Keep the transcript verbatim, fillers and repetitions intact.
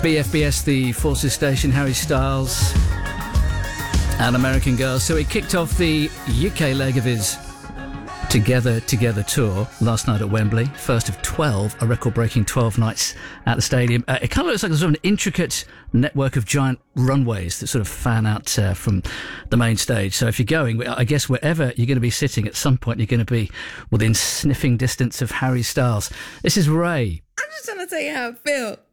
B F B S, the Forces Station, Harry Styles and American Girls. So he kicked off the U K leg of his Together Together tour last night at Wembley. First of twelve, a record-breaking twelve nights at the stadium. Uh, it kind of looks like there's sort of an intricate network of giant runways that sort of fan out uh, from the main stage. So if you're going, I guess wherever you're going to be sitting, at some point you're going to be within sniffing distance of Harry Styles. This is Ray. I'm just trying to tell you how I feel.